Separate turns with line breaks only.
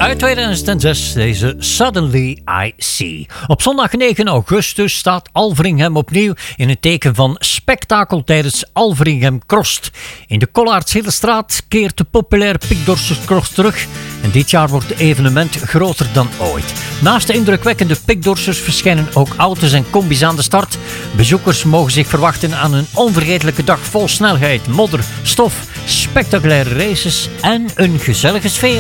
uit 2006, deze Suddenly I See. Op zondag 9 augustus staat Alveringham opnieuw in het teken van spektakel tijdens Alveringham Crost. In de Collards-Hillestraat keert de populaire Pikdorsers terug en dit jaar wordt het evenement groter dan ooit. Naast de indrukwekkende Pikdorsers verschijnen ook auto's en combis aan de start. Bezoekers mogen zich verwachten aan een onvergetelijke dag vol snelheid, modder, stof, spectaculaire races en een gezellige sfeer.